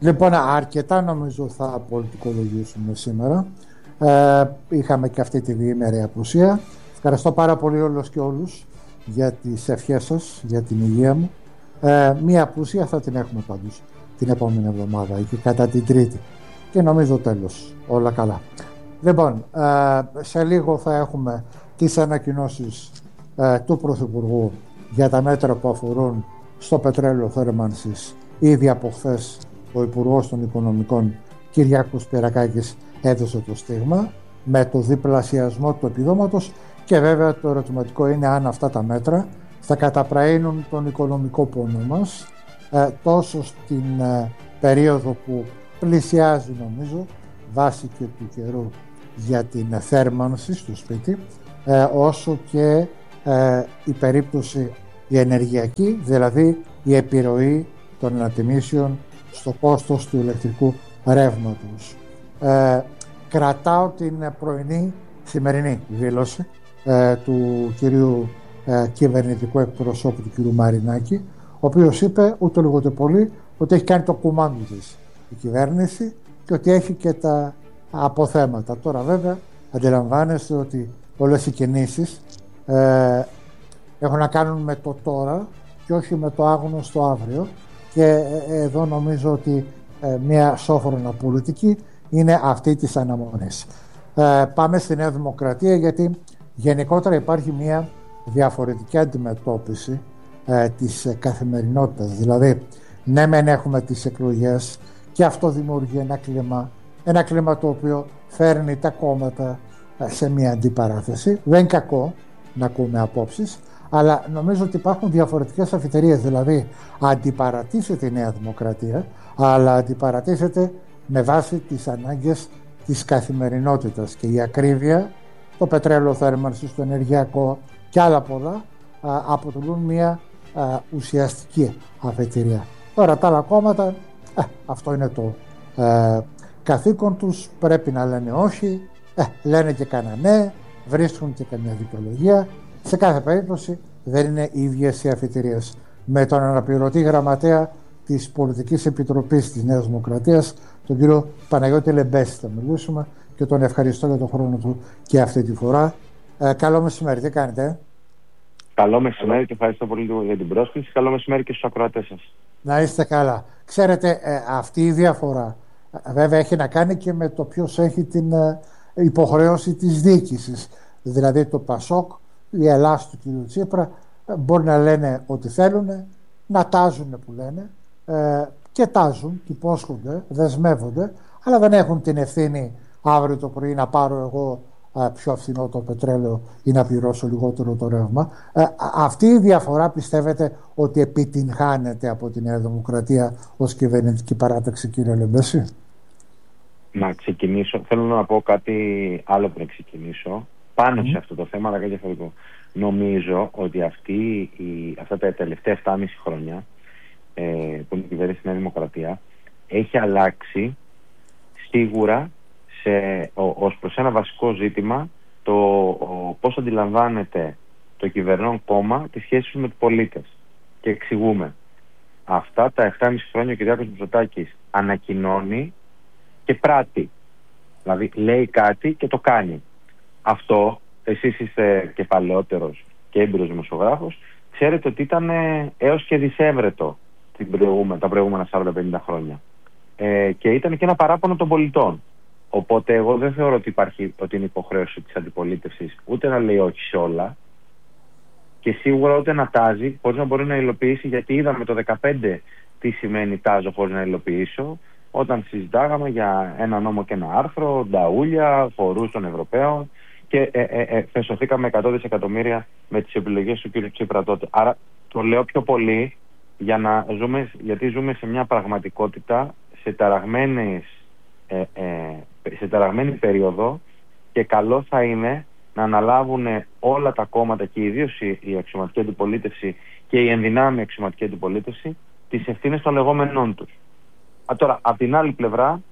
Λοιπόν, αρκετά νομίζω θα πολιτικολογήσουμε σήμερα. Είχαμε και αυτή τη διήμερη απουσία. Ευχαριστώ πάρα πολύ όλους και όλους για τις ευχές σας, για την υγεία μου. Μία απουσία θα την έχουμε πάντως την επόμενη εβδομάδα και κατά την Τρίτη. Και νομίζω τέλος, όλα καλά. Λοιπόν, σε λίγο θα έχουμε τις ανακοινώσεις του Πρωθυπουργού για τα μέτρα που αφορούν στο πετρέλαιο θέρμανσης. Ήδη από χθες ο Υπουργός των Οικονομικών Κυριάκος Πυρακάκης έδωσε το στίγμα με το διπλασιασμό του επιδόματος και βέβαια το ερωτηματικό είναι αν αυτά τα μέτρα θα καταπραίνουν τον οικονομικό πόνο μας τόσο στην περίοδο που πλησιάζει νομίζω βάσει και του καιρού για την θέρμανση στο σπίτι όσο και η περίπτωση η ενεργειακή, δηλαδή η επιρροή των ανατιμήσεων στο κόστος του ηλεκτρικού ρεύματος. Κρατάω την σημερινή δήλωση του κυρίου κυβερνητικού εκπροσώπου του κυρίου Μαρινάκη, ο οποίος είπε ούτε λίγο ούτε πολύ ότι έχει κάνει το κουμάντο της η κυβέρνηση και ότι έχει και τα αποθέματα. Τώρα βέβαια αντιλαμβάνεστε ότι όλες οι κινήσεις έχουν να κάνουν με το τώρα και όχι με το άγνωστο αύριο, και εδώ νομίζω ότι μια σόφρονα πολιτική είναι αυτή της αναμονής. Πάμε στη Νέα Δημοκρατία, γιατί γενικότερα υπάρχει μια διαφορετική αντιμετώπιση της καθημερινότητας. Δηλαδή, ναι μεν έχουμε τις εκλογές και αυτό δημιουργεί ένα κλίμα το οποίο φέρνει τα κόμματα σε μια αντιπαράθεση. Δεν είναι κακό να ακούμε απόψεις, αλλά νομίζω ότι υπάρχουν διαφορετικές αφιτερίες. Δηλαδή αντιπαρατήσεται η Νέα Δημοκρατία, αλλά αντιπαρατήσεται με βάση τις ανάγκες της καθημερινότητας, και η ακρίβεια, το πετρέλαιο θέρμανσης, το ενεργειακό και άλλα πολλά αποτελούν μια ουσιαστική αφετηρία. Τώρα τα άλλα κόμματα, αυτό είναι το καθήκον τους, πρέπει να λένε όχι, λένε και κανένα ναι, βρίσκουν και καμιά δικαιολογία. Σε κάθε περίπτωση δεν είναι οι ίδιες οι αφιτηρίες. Με τον αναπληρωτή γραμματέα της Πολιτικής Επιτροπής της Νέας Δημοκρατίας, τον κύριο Παναγιώτη Λεμπέση, θα μιλήσουμε και τον ευχαριστώ για τον χρόνο του και αυτή τη φορά. Καλό μεσημέρι, τι κάνετε? Καλό μεσημέρι και ευχαριστώ πολύ για την πρόσκληση. Καλό μεσημέρι και στους ακροατές σας. Να είστε καλά. Ξέρετε, αυτή η διαφορά βέβαια έχει να κάνει και με το ποιος έχει την υποχρέωση της διοίκησης. Δηλαδή το ΠΑΣΟΚ, η Ελλάδα του κ. Τσίπρα μπορεί να λένε ότι θέλουν, να τάζουν που λένε, και τάζουν και υπόσχονται, δεσμεύονται, αλλά δεν έχουν την ευθύνη αύριο το πρωί να πάρω εγώ πιο φθηνό το πετρέλαιο ή να πληρώσω λιγότερο το ρεύμα. Αυτή η διαφορά πιστεύετε ότι επιτυγχάνεται από τη Νέα Δημοκρατία ως κυβερνητική παράταξη, κύριε Λεμπέση? Να ξεκινήσω, θέλω να πω κάτι άλλο πριν ξεκινήσω πάνω σε αυτό το θέμα, αλλά και διαφορετικό. Νομίζω ότι αυτά τα τελευταία 7,5 χρόνια που είναι η κυβέρνηση Νέα Δημοκρατία έχει αλλάξει σίγουρα ως προς ένα βασικό ζήτημα το πώς αντιλαμβάνεται το κυβερνών κόμμα τις σχέσεις με τους πολίτες. Και εξηγούμε. Αυτά τα 7,5 χρόνια ο Κυριάκος Μητσοτάκης ανακοινώνει και πράττει. Δηλαδή λέει κάτι και το κάνει. Αυτό, εσείς είστε και παλαιότερος και έμπειρος δημοσιογράφος, ξέρετε ότι ήταν έως και δισεύρετο τα προηγούμενα 40-50 χρόνια. Και ήταν και ένα παράπονο των πολιτών. Οπότε εγώ δεν θεωρώ ότι είναι υποχρέωση της αντιπολίτευσης ούτε να λέει όχι σε όλα, και σίγουρα ούτε να τάζει χωρίς να μπορεί να υλοποιήσει, γιατί είδαμε το 2015 τι σημαίνει τάζω χωρίς να υλοποιήσω, όταν συζητάγαμε για ένα νόμο και ένα άρθρο, νταούλια, φορούς των Ευρωπαίων, και φεσωθήκαμε 100 δισεκατομμύρια με τις επιλογές του κ. Τσίπρα τότε. Άρα το λέω πιο πολύ γιατί ζούμε σε μια πραγματικότητα σε ταραγμένη περίοδο, και καλό θα είναι να αναλάβουν όλα τα κόμματα και ιδίως η αξιωματική αντιπολίτευση και η ενδυνάμει αξιωματική αντιπολίτευση τις ευθύνες των λεγόμενών τους. Τώρα, από την άλλη πλευρά,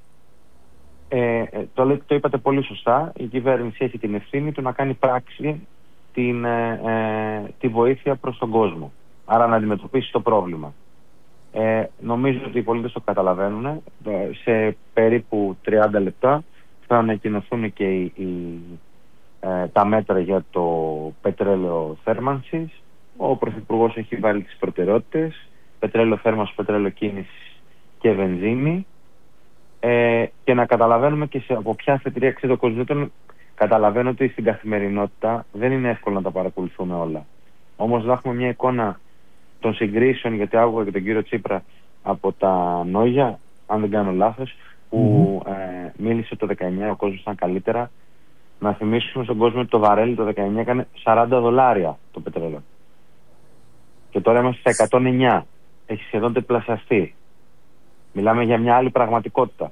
το είπατε πολύ σωστά, η κυβέρνηση έχει την ευθύνη του να κάνει πράξη τη βοήθεια προς τον κόσμο. Άρα να αντιμετωπίσει το πρόβλημα. Νομίζω ότι οι πολίτες το καταλαβαίνουν. Σε περίπου 30 λεπτά θα ανακοινωθούν και τα μέτρα για το πετρέλαιο θέρμανσης. Ο Πρωθυπουργός έχει βάλει τις προτεραιότητες: πετρέλαιο θέρμανσης, πετρέλαιο κίνησης και βενζίνη. Και να καταλαβαίνουμε και από ποια αφετηρία αξίζει ο κόσμος. Καταλαβαίνω ότι στην καθημερινότητα δεν είναι εύκολο να τα παρακολουθούμε όλα. Όμως να έχουμε μια εικόνα των συγκρίσεων, γιατί άκουγα και τον κύριο Τσίπρα από τα Νόγια, αν δεν κάνω λάθος, που μίλησε το 19 ο κόσμος ήταν καλύτερα. Να θυμίσουμε στον κόσμο ότι το βαρέλι το 19 έκανε $40 το πετρέλαιο. Και τώρα είμαστε στα 109. Έχει σχεδόν τριπλασιαστεί. Μιλάμε για μια άλλη πραγματικότητα.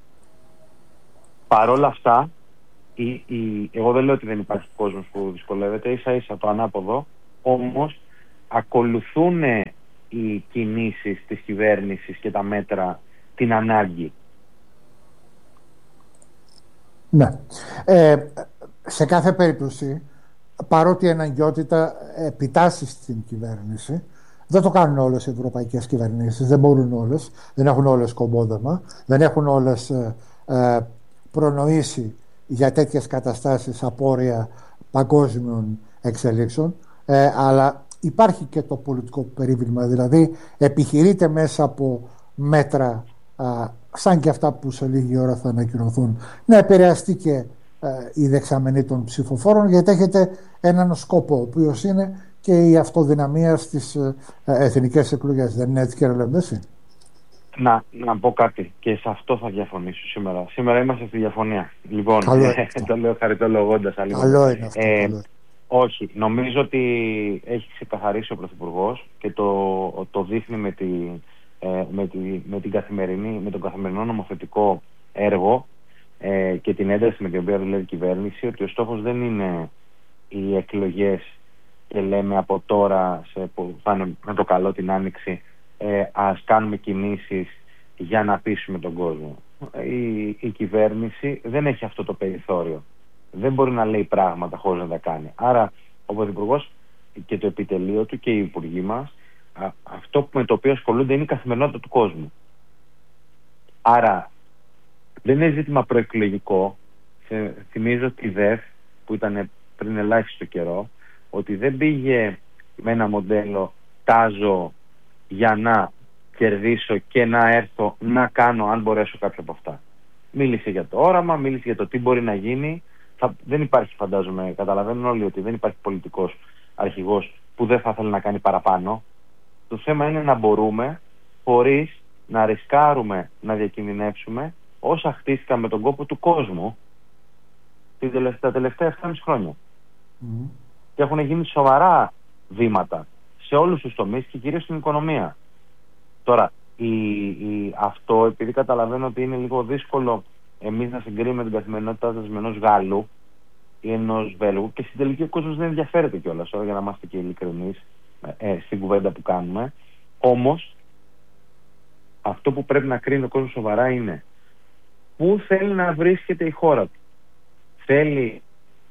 Παρόλα αυτά, εγώ δεν λέω ότι δεν υπάρχει κόσμος που δυσκολεύεται, ίσα ίσα το ανάποδο, όμως ακολουθούν οι κινήσεις της κυβέρνησης και τα μέτρα την ανάγκη. Ναι. Σε κάθε περίπτωση, παρότι η αναγκαιότητα επιτάσσει στην κυβέρνηση, δεν το κάνουν όλες οι ευρωπαϊκές κυβερνήσεις, δεν μπορούν όλες, δεν έχουν όλες κομπόδεμα, δεν έχουν όλες προνοήσει για τέτοιες καταστάσεις απόρρια παγκόσμιων εξελίξεων, αλλά υπάρχει και το πολιτικό περίβλημα, δηλαδή επιχειρείται μέσα από μέτρα σαν και αυτά που σε λίγη ώρα θα ανακοινωθούν να επηρεαστεί και η δεξαμενή των ψηφοφόρων, γιατί έχετε έναν σκοπό, ο οποίος είναι και η αυτοδυναμία στις εθνικές εκλογές. Δεν είναι έτσι, κύριε Λεμπέση? Να πω κάτι και σε αυτό θα διαφωνήσω σήμερα. Σήμερα είμαστε στη διαφωνία. Λοιπόν, το λέω χαριτολογώντας. Καλό είναι αυτό. Όχι, νομίζω ότι έχει ξεκαθαρίσει ο Πρωθυπουργός και το δείχνει με τον καθημερινό νομοθετικό έργο και την ένταση με την οποία δουλεύει η κυβέρνηση, ότι ο στόχος δεν είναι οι εκλογές και λέμε από τώρα που θα είναι με το καλό την Άνοιξη, ας κάνουμε κινήσεις για να πείσουμε τον κόσμο. Η κυβέρνηση δεν έχει αυτό το περιθώριο. Δεν μπορεί να λέει πράγματα χωρίς να τα κάνει. Άρα ο Πρωθυπουργός και το επιτελείο του και οι υπουργοί μας, αυτό με το οποίο ασχολούνται είναι η καθημερινότητα του κόσμου. Άρα δεν είναι ζήτημα προεκλογικό. Θυμίζω τη ΔΕΦ που ήταν πριν ελάχιστο καιρό, ότι δεν πήγε με ένα μοντέλο τάζω για να κερδίσω και να έρθω να κάνω αν μπορέσω κάποια από αυτά. Μίλησε για το όραμα, μίλησε για το τι μπορεί να γίνει. Δεν υπάρχει, φαντάζομαι, καταλαβαίνουν όλοι ότι δεν υπάρχει πολιτικός αρχηγός που δεν θα θέλει να κάνει παραπάνω. Το θέμα είναι να μπορούμε, χωρίς να ρισκάρουμε, να διακινδυνεύσουμε όσα χτίστηκαν με τον κόπο του κόσμου τα τελευταία 7,5 χρόνια. Και έχουν γίνει σοβαρά βήματα σε όλους τους τομείς και κυρίως στην οικονομία. Τώρα, αυτό, επειδή καταλαβαίνω ότι είναι λίγο δύσκολο εμείς να συγκρίνουμε την καθημερινότητά σας με ενός Γάλλου ή ενός Βέλγου, και στην τελική ο κόσμος δεν ενδιαφέρεται κιόλας, για να είμαστε και ειλικρινείς στην κουβέντα που κάνουμε. Όμως, αυτό που πρέπει να κρίνει ο κόσμος σοβαρά είναι πού θέλει να βρίσκεται η χώρα του. Θέλει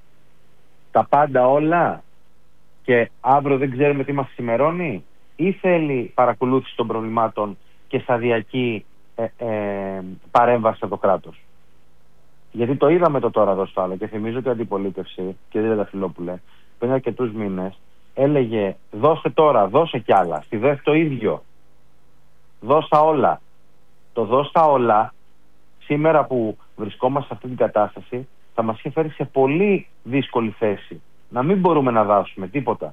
τα πάντα όλα και αύριο δεν ξέρουμε τι μας σημερώνει, ή θέλει παρακολούθηση των προβλημάτων και σταδιακή παρέμβαση από το κράτος? Γιατί το είδαμε το τώρα εδώ στο άλλο, και θυμίζω ότι η αντιπολίτευση, κύριε Δαφυλόπουλε, πριν αρκετούς μήνες έλεγε δώσε τώρα, δώσε κι άλλα. Στη ΔΕΦ το ίδιο. Δώσα όλα. Το δώσα όλα σήμερα που βρισκόμαστε σε αυτή την κατάσταση θα μας είχε φέρει σε πολύ δύσκολη θέση. Να μην μπορούμε να δώσουμε τίποτα.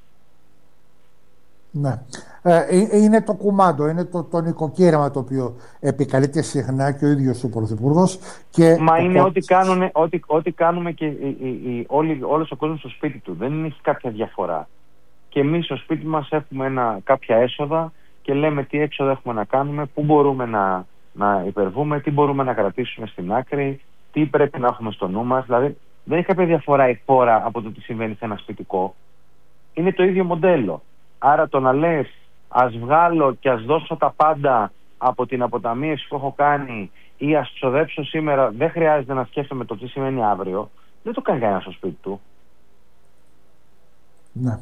Ναι. Είναι το κουμάντο, είναι το νοικοκύρεμα το οποίο επικαλείται συχνά και ο ίδιος ο Πρωθυπουργός. Μα είναι ό,τι κάνουμε και όλος ο κόσμος στο σπίτι του. Δεν έχει κάποια διαφορά. Και εμείς στο σπίτι μας έχουμε κάποια έσοδα και λέμε τι έξοδα έχουμε να κάνουμε, πού μπορούμε να υπερβούμε, τι μπορούμε να κρατήσουμε στην άκρη, τι πρέπει να έχουμε στο νου μας. Δηλαδή δεν έχει κάποια διαφορά η χώρα από το τι συμβαίνει σε ένα σπιτικό. Είναι το ίδιο μοντέλο. Άρα το να λες ας βγάλω και ας δώσω τα πάντα από την αποταμίευση που έχω κάνει ή ας ξοδέψω σήμερα, δεν χρειάζεται να σκέφτομαι το τι σημαίνει αύριο, δεν το κάνει κανένα στο σπίτι του. Ναι.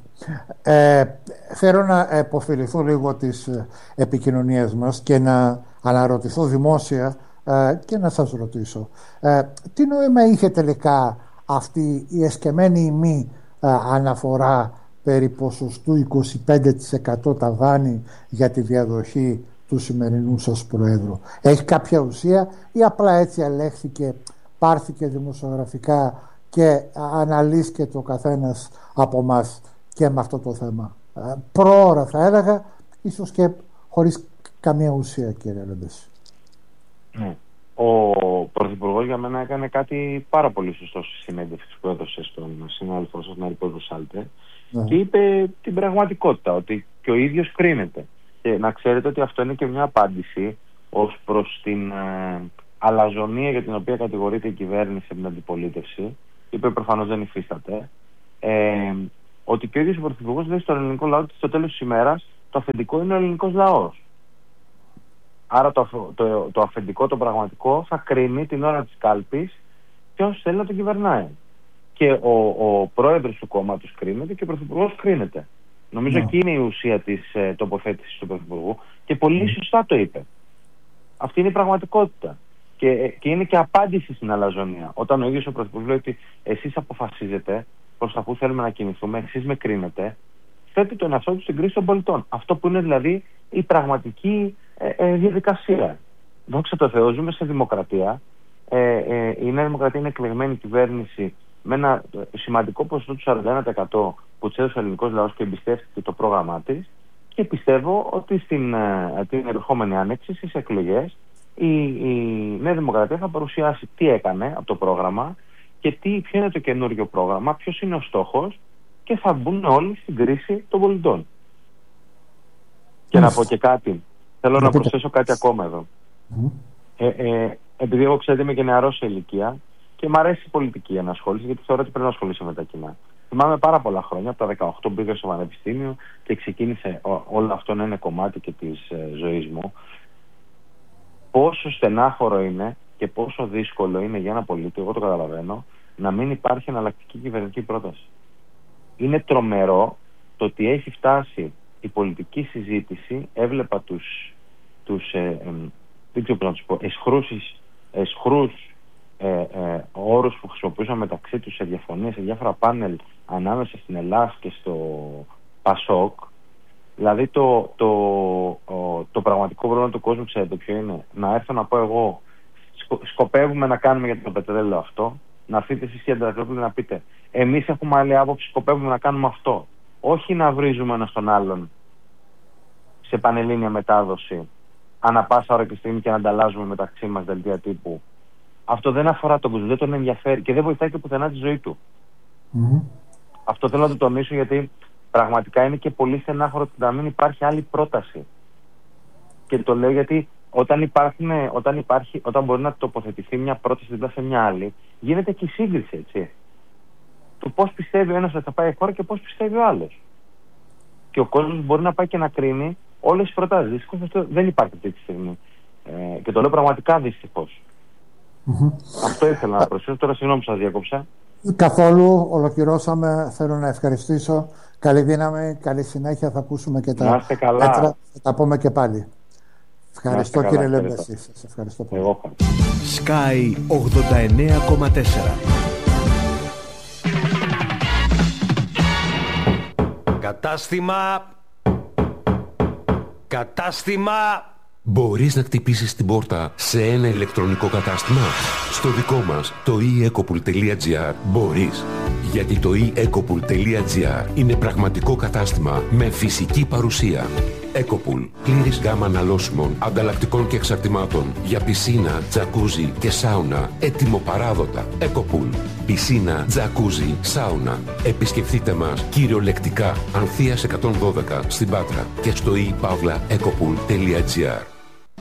Θέλω να επωφεληθώ λίγο της επικοινωνίας μας και να αναρωτηθώ δημόσια και να σας ρωτήσω τι νόημα είχε τελικά αυτή η εσκεμμένη ημί αναφορά περί ποσοστού 25% ταβάνι για τη διαδοχή του σημερινού σας Προέδρου? Έχει κάποια ουσία ή απλά έτσι ελέγχθηκε, πάρθηκε δημοσιογραφικά και αναλύσκεται ο καθένας από μας και με αυτό το θέμα? Προώρα θα έλεγα, ίσως και χωρίς καμία ουσία, κύριε Λεμπέση. Ναι. Ο Πρωθυπουργός για μένα έκανε κάτι πάρα πολύ σωστό στη συνέντευξη που έδωσε στον συνάδελφο σας Ναρικόδο Σάλτε, και είπε την πραγματικότητα, ότι και ο ίδιος κρίνεται. Και να ξέρετε ότι αυτό είναι και μια απάντηση ως προς την αλαζονία για την οποία κατηγορείται η κυβέρνηση από την αντιπολίτευση, είπε προφανώς δεν υφίσταται, ότι και ο ίδιος ο Πρωθυπουργός λέει στον ελληνικό λαό ότι στο τέλος της ημέρας το αφεντικό είναι ο ελληνικός λαός. Άρα το αφεντικό, το πραγματικό, θα κρίνει την ώρα της κάλπης ποιος θέλει να τον κυβερνάει. Και ο πρόεδρος του κόμματος κρίνεται και ο Πρωθυπουργός κρίνεται. Νομίζω εκεί είναι η ουσία της τοποθέτησης του Πρωθυπουργού, και πολύ σωστά το είπε. Αυτή είναι η πραγματικότητα. Και είναι και απάντηση στην αλαζονία. Όταν ο ίδιος ο Πρωθυπουργός λέει ότι εσείς αποφασίζετε προς τα που θέλουμε να κινηθούμε, εσείς με κρίνετε, θέτει τον εαυτό του στην κρίση των πολιτών. Αυτό που είναι δηλαδή η πραγματική διαδικασία. Δόξα τω Θεώ, ζούμε σε δημοκρατία. Η Νέα Δημοκρατία είναι εκλεγμένη κυβέρνηση με ένα σημαντικό ποσοστό του 41% που της έδωσε ο ελληνικός λαός και εμπιστεύτηκε το πρόγραμμά της, και πιστεύω ότι την ερχόμενη άνοιξη στις εκλογές η Νέα Δημοκρατία θα παρουσιάσει τι έκανε από το πρόγραμμα και ποιο είναι το καινούριο πρόγραμμα, ποιος είναι ο στόχος, και θα μπουν όλοι στην κρίση των πολιτών. Και να πω και κάτι, θέλω να προσθέσω κάτι ακόμα εδώ. Επειδή εγώ, ξέρετε, είμαι και νεαρός σε ηλικία και μου αρέσει η πολιτική ενασχόληση, γιατί θεωρώ ότι πρέπει να ασχολήσω με τα κοινά. Θυμάμαι πάρα πολλά χρόνια, από τα 18 πήγα στο πανεπιστήμιο και ξεκίνησε όλο αυτό να είναι κομμάτι και της ζωής μου. Πόσο στενάχωρο είναι και πόσο δύσκολο είναι για ένα πολίτη, εγώ το καταλαβαίνω, να μην υπάρχει εναλλακτική κυβερνητική πρόταση. Είναι τρομερό το ότι έχει φτάσει η πολιτική συζήτηση. Έβλεπα τους δεν ξέρω πώς να τους πω, αισχρούς όρους που χρησιμοποιούσαν μεταξύ τους σε διαφωνίες, σε διάφορα πάνελ ανάμεσα στην Ελλάδα και στο ΠΑΣΟΚ. Δηλαδή το πραγματικό πρόβλημα του κόσμου, ξέρετε ποιο είναι? Να έρθω να πω εγώ, σκοπεύουμε να κάνουμε για το πετρέλαιο αυτό, να έρθετε εσείς και αντιδράσετε να πείτε εμείς έχουμε άλλη άποψη, σκοπεύουμε να κάνουμε αυτό. Όχι να βρίζουμε ένα στον άλλον σε πανελλήνια μετάδοση ανά πάσα ώρα και στιγμή και να ανταλλάζουμε μεταξύ μας δελτία τύπου. Αυτό δεν αφορά τον κόσμο, δεν τον ενδιαφέρει και δεν βοηθάει και πουθενά τη ζωή του. Αυτό θέλω να το τονίσω, γιατί πραγματικά είναι και πολύ στενάχωρο να μην υπάρχει άλλη πρόταση. Και το λέω γιατί όταν μπορεί να τοποθετηθεί μια πρόταση δίπλα σε μια άλλη, γίνεται και η σύγκριση, έτσι. Του πώς πιστεύει ο ένας ότι θα πάει η χώρα και πώς πιστεύει ο άλλος. Και ο κόσμος μπορεί να πάει και να κρίνει όλες τις προτάσεις. Δυστυχώς αυτό δεν υπάρχει αυτή τη στιγμή. Και το λέω πραγματικά δυστυχώς. Αυτό ήθελα να προσθέσω. Τώρα συγγνώμη που σας διάκοψα. Καθόλου, ολοκληρώσαμε. Θέλω να ευχαριστήσω. Καλή δύναμη, καλή συνέχεια. Θα ακούσουμε και τα μέτρα. Θα τα πούμε και πάλι. Ευχαριστώ, κύριε Λεμπέση. Σας ευχαριστώ πολύ. Sky 89,4. Κατάστημα. Μπορείς να χτυπήσεις την πόρτα σε ένα ηλεκτρονικό κατάστημα? Στο δικό μας, το eEcopool.gr, μπορείς. Γιατί το eEcopool.gr είναι πραγματικό κατάστημα με φυσική παρουσία. Ecopool. Πλήρης γάμα αναλώσιμων, ανταλλακτικών και εξαρτημάτων για πισίνα, τζακούζι και σάουνα. Έτοιμο παράδοτα. Ecopool. Πισίνα, τζακούζι, σάουνα. Επισκεφτείτε μας κυριολεκτικά Ανθείας 112 στην Πάτρα και στο ePavlaEcopool.gr.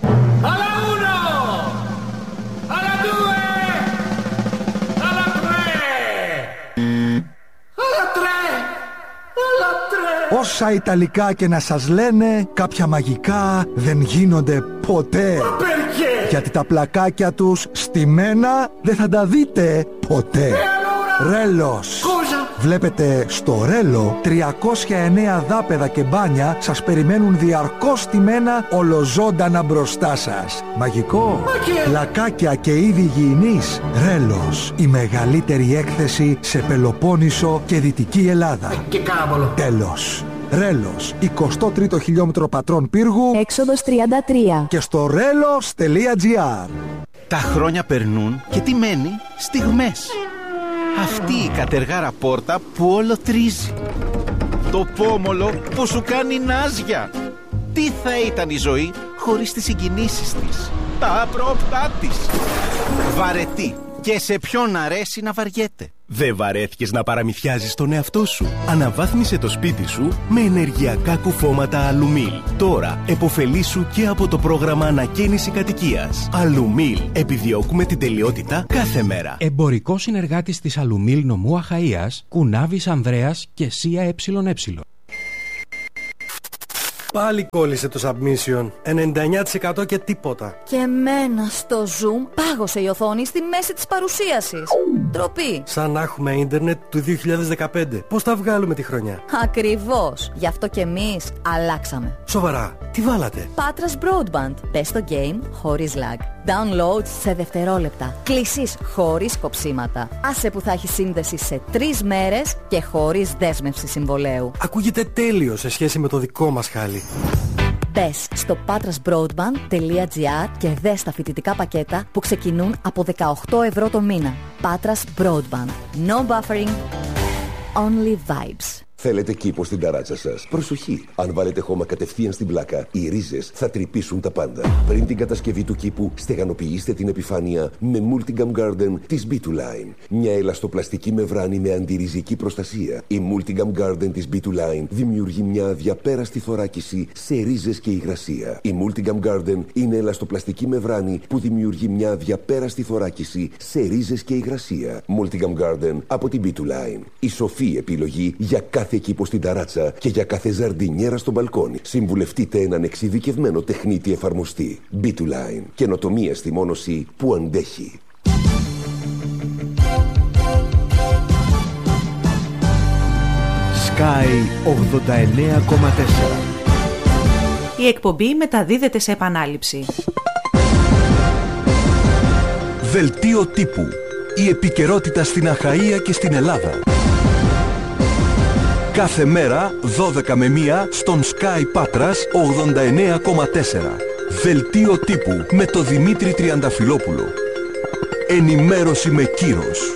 Όσα Ιταλικά και να σας λένε, κάποια μαγικά δεν γίνονται ποτέ. Γιατί τα πλακάκια τους στημένα δεν θα τα δείτε ποτέ. Ρέλος. Βλέπετε, στο Ρέλο 309 δάπεδα και μπάνια σας περιμένουν διαρκώς στημένα ολοζώντανα μπροστά σας. Μαγικό, λακάκια και είδη υγιεινής. Ρέλος, η μεγαλύτερη έκθεση σε Πελοπόννησο και Δυτική Ελλάδα. Και κάμπολο. Τέλος. Ρέλος, 23ο χιλιόμετρο Πατρών Πύργου, έξοδος 33. και στο relos.gr. Τα χρόνια περνούν και τι μένει? Στιγμές. Αυτή η κατεργάρα πόρτα που όλο τρίζει. Το πόμολο που σου κάνει νάζια. Τι θα ήταν η ζωή χωρίς τις συγκινήσεις της, τα απρόπτά της. Βαρετή. Και σε ποιον αρέσει να βαριέται. Δεν βαρέθηκες να παραμυθιάζεις τον εαυτό σου? Αναβάθμισε το σπίτι σου με ενεργειακά κουφώματα Αλουμίλ. Τώρα επωφελήσου και από το πρόγραμμα ανακαίνιση κατοικίας. Αλουμίλ. Επιδιώκουμε την τελειότητα κάθε μέρα. Εμπορικός συνεργάτης της Αλουμίλ νομού Αχαΐας, Κουνάβης Ανδρέας και ΣΥΑ ΕΕ. Πάλι κόλλησε το submission. 99% και τίποτα. Και εμένα στο Zoom πάγωσε η οθόνη στη μέση της παρουσίασης. Ντροπή. Σαν να έχουμε ίντερνετ του 2015. Πώς θα βγάλουμε τη χρονιά? Ακριβώς. Γι' αυτό και εμείς αλλάξαμε. Σοβαρά, τι βάλατε? Patras Broadband. Πες το game χωρίς lag. Download σε δευτερόλεπτα. Κλήσεις χωρίς κοψίματα. Άσε που θα έχει σύνδεση σε 3 μέρες και χωρίς δέσμευση συμβολέου. Ακούγεται τέλειο σε σχέση με το δικό μας χάλι. Μπες στο patrasbroadband.gr και δες τα φοιτητικά πακέτα που ξεκινούν από 18 ευρώ το μήνα. Patras Broadband. No buffering. Only vibes. Θέλετε κήπο στην ταράτσα σας? Προσοχή! Αν βάλετε χώμα κατευθείαν στην πλάκα, οι ρίζες θα τρυπήσουν τα πάντα. Πριν την κατασκευή του κήπου, στεγανοποιήστε την επιφάνεια με Multigam Garden της B2Line. Μια ελαστοπλαστική μεμβράνη με αντιριζική προστασία. Η Multigam Garden της B2Line δημιουργεί μια αδιαπέραστη θωράκιση σε ρίζες και υγρασία. Η Multigam Garden είναι ελαστοπλαστική μεμβράνη που δημιουργεί μια αδιαπέραστη θωράκιση σε ρίζες και υγρασία. Multigam Garden από την B2Line. Η σοφή επιλογή για κάθε κήπο στην ταράτσα και για κάθε ζαρντινιέρα στο μπαλκόνι. Συμβουλευτείτε έναν εξειδικευμένο τεχνίτη εφαρμοστή. B2Line. Καινοτομία στη μόνωση που αντέχει. Sky 89,4. Η εκπομπή μεταδίδεται σε επανάληψη. Δελτίο τύπου. Η επικαιρότητα στην Αχαΐα και στην Ελλάδα. Κάθε μέρα 12 με 1 στον Sky Patras 89,4. Δελτίο τύπου με το Δημήτρη Τριανταφυλόπουλο. Ενημέρωση με κύρος.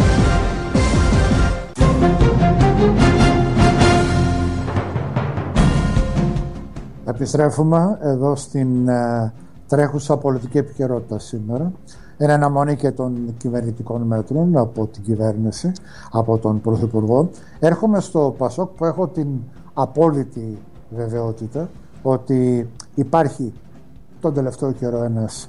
Επιστρέφουμε εδώ στην τρέχουσα πολιτική επικαιρότητα σήμερα. Είναι αναμονή και των κυβερνητικών μέτρων από την κυβέρνηση, από τον Πρωθυπουργό. Έρχομαι στο Πασόκ που έχω την απόλυτη βεβαιότητα ότι υπάρχει τον τελευταίο καιρό ένας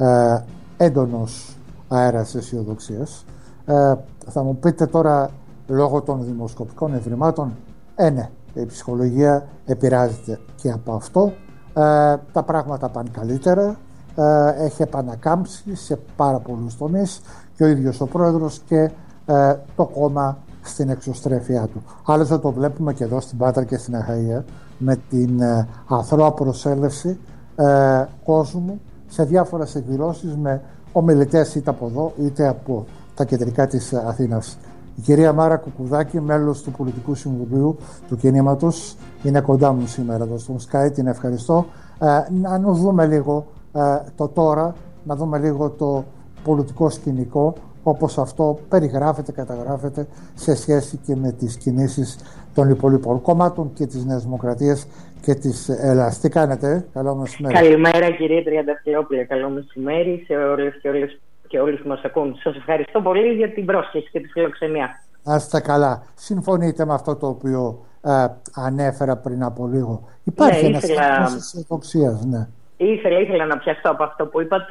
έντονος αέρας αισιοδοξίας. Θα μου πείτε τώρα, λόγω των δημοσκοπικών ευρημάτων, ναι, η ψυχολογία επηρεάζεται και από αυτό. Τα πράγματα πάνε καλύτερα. Έχει επανακάμψει σε πάρα πολλούς τομείς και ο ίδιος ο πρόεδρος και το κόμμα στην εξωστρέφειά του. Άλλωστε το βλέπουμε και εδώ στην Πάτρα και στην Αχαΐα με την αθρώα προσέλευση κόσμου σε διάφορες εκδηλώσεις με ομιλητές είτε από εδώ είτε από τα κεντρικά της Αθήνας. Η κυρία Μάρα Κουκουδάκη, μέλος του Πολιτικού Συμβουλίου του Κινήματος, είναι κοντά μου σήμερα εδώ στον Sky, την ευχαριστώ. Να δούμε λίγο το τώρα, να δούμε λίγο το πολιτικό σκηνικό όπως αυτό περιγράφεται, καταγράφεται σε σχέση και με τις κινήσεις των υπολείπων κομμάτων και της Νέας Δημοκρατίας και της Ελλάδας. Τι κάνετε? Καλό μεσημέρι. Καλημέρα κύριε Τριανταφυλόπουλε, καλό μεσημέρι σε όλες και όλους που μας ακούν. Σας ευχαριστώ πολύ για την πρόσκληση και τη φιλοξενία. Να είστε καλά. Συμφωνείτε με αυτό το οποίο ανέφερα πριν από λίγο? Υπάρχει ένας άνθρωπος αισιοδοξίας, ναι. Ήθελα να πιαστώ από αυτό που είπατε.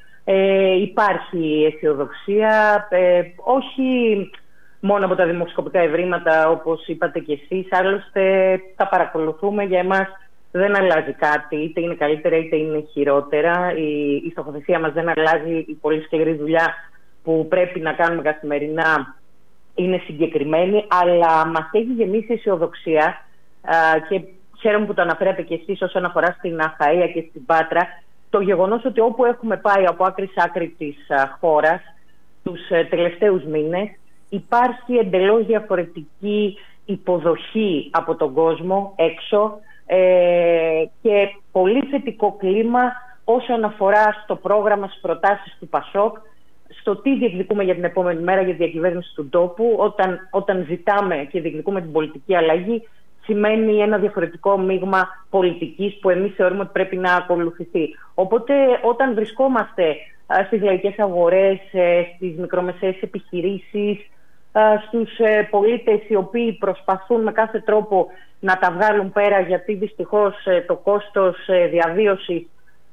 Υπάρχει αισιοδοξία, όχι μόνο από τα δημοσκοπικά ευρήματα όπως είπατε και εσείς, άλλωστε τα παρακολουθούμε, για εμάς δεν αλλάζει κάτι, είτε είναι καλύτερα είτε είναι χειρότερα. Η στοχοθεσία μας δεν αλλάζει, η πολύ σκληρή δουλειά που πρέπει να κάνουμε καθημερινά είναι συγκεκριμένη, αλλά μας έχει γεμίσει αισιοδοξία και χαίρομαι που το αναφέρατε και εσείς όσον αφορά στην Αχαΐα και στην Πάτρα, το γεγονός ότι όπου έχουμε πάει από άκρη σ' άκρη της χώρας τους τελευταίους μήνες, υπάρχει εντελώς διαφορετική υποδοχή από τον κόσμο έξω και πολύ θετικό κλίμα όσον αφορά στο πρόγραμμα, στις προτάσεις του ΠΑΣΟΚ, στο τι διεκδικούμε για την επόμενη μέρα για τη διακυβέρνηση του τόπου. Όταν ζητάμε και διεκδικούμε την πολιτική αλλαγή, σημαίνει ένα διαφορετικό μείγμα πολιτικής που εμείς θεωρούμε ότι πρέπει να ακολουθηθεί. Οπότε όταν βρισκόμαστε στις λαϊκές αγορές, στις μικρομεσαίες επιχειρήσεις, στους πολίτες οι οποίοι προσπαθούν με κάθε τρόπο να τα βγάλουν πέρα, γιατί δυστυχώς το κόστος διαβίωσης